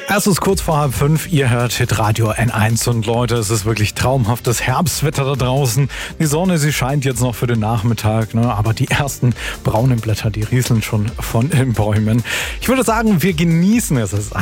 Es ist kurz vor 4:30, ihr hört Hitradio N1 und Leute, es ist wirklich traumhaftes Herbstwetter da draußen. Die Sonne, sie scheint jetzt noch für den Nachmittag, ne? Aber die ersten braunen Blätter, die rieseln schon von den Bäumen. Ich würde sagen, wir genießen es. Es ist